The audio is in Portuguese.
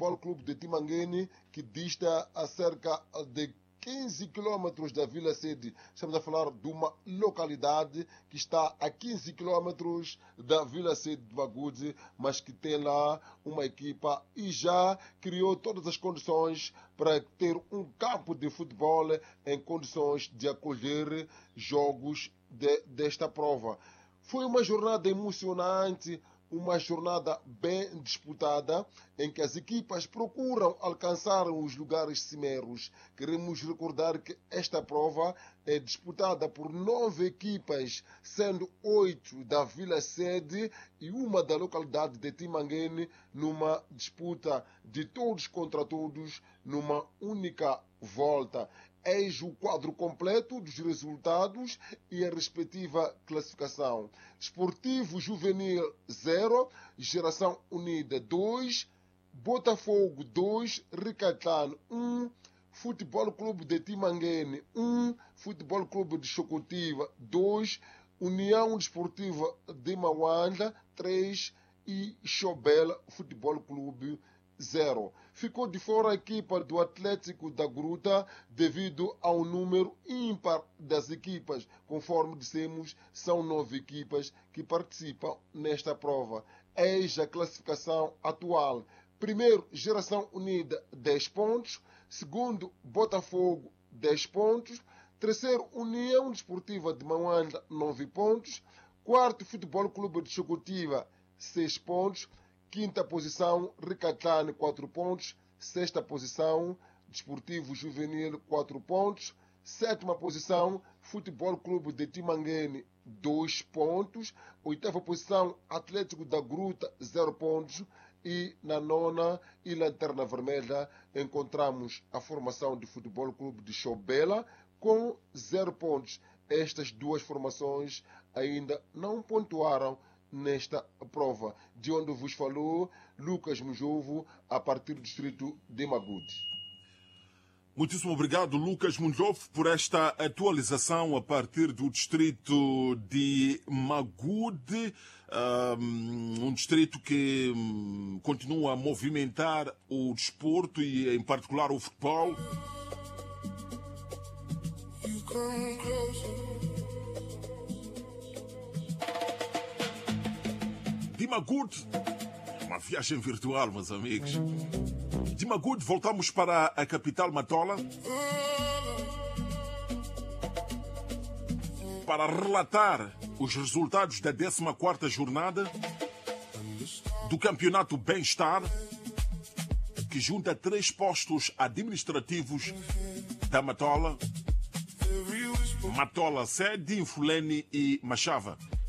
Futebol Clube de Timanguene, que dista a cerca de 15 quilômetros da Vila Sede. Estamos a falar de uma localidade que está a 15 quilômetros da Vila Sede de Magude, mas que tem lá uma equipa e já criou todas as condições para ter um campo de futebol em condições de acolher jogos desta prova. Foi uma jornada emocionante, uma jornada bem disputada, em que as equipas procuram alcançar os lugares cimeros. Queremos recordar que esta prova é disputada por 9 equipas, sendo 8 da Vila Sede e uma da localidade de Timanguene, numa disputa de todos contra todos, numa única volta. Eis o quadro completo dos resultados e a respectiva classificação. Desportivo Juvenil 0, Geração Unida 2, Botafogo 2, Recatano 1, Futebol Clube de Timanguene 1, Futebol Clube de Chocotiva 2, União Desportiva de Mauanda 3 e Chobela Futebol Clube 0. Ficou de fora a equipa do Atlético da Gruta devido ao número ímpar das equipas. Conforme dissemos, são 9 equipas que participam nesta prova. Eis a classificação atual. Primeiro, Geração Unida, 10 pontos. Segundo, Botafogo, 10 pontos. Terceiro, União Desportiva de Mauanda, 9 pontos. Quarto, Futebol Clube de Chocotiva, 6 pontos. Quinta posição, Recatane, 4 pontos. Sexta posição, Desportivo Juvenil, 4 pontos. Sétima posição, Futebol Clube de Timanguene, 2 pontos. Oitava posição, Atlético da Gruta, 0 pontos. E na nona e Lanterna Vermelha encontramos a formação de Futebol Clube de Chobela com 0 pontos. Estas duas formações ainda não pontuaram nesta prova, de onde vos falou Lucas Munjovo, a partir do distrito de Magude. Muitíssimo obrigado, Lucas Munjovo, por esta atualização a partir do distrito de Magude, um distrito que continua a movimentar o desporto e, em particular, o futebol. De Magude, uma viagem virtual, meus amigos. De Magude voltamos para a capital Matola para relatar os resultados da 14ª jornada do campeonato Bem-Estar, que junta 3 postos administrativos da Matola, Matola Sede, Infulene e Machava.